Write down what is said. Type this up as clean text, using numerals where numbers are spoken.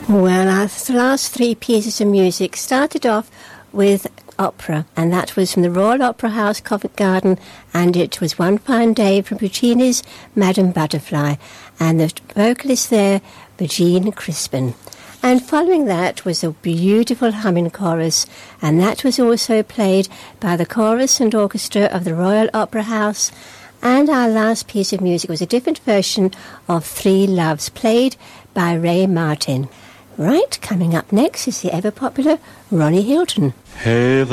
Well, our last three pieces of music started off with opera, and that was from the Royal Opera House, Covent Garden, and it was One Fine Day from Puccini's Madame Butterfly, and the vocalist there, Virginie Crispin. And following that was a beautiful humming chorus, and that was also played by the chorus and orchestra of the Royal Opera House. And our last piece of music was a different version of Three Loves, played by Ray Martin. Right, coming up next is the ever-popular Ronnie Hilton. Hey